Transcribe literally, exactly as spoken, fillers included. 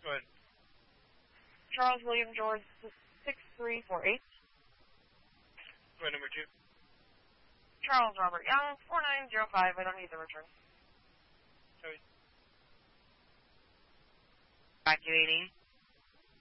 Go ahead. Charles William George, six three four eight. Go ahead, number two. Charles Robert Young, four nine zero five. I don't need the return. Sorry. Evacuating.